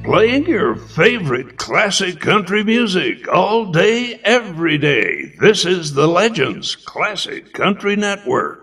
Playing your favorite classic country music all day, every day. This is the Legends Classic Country Network.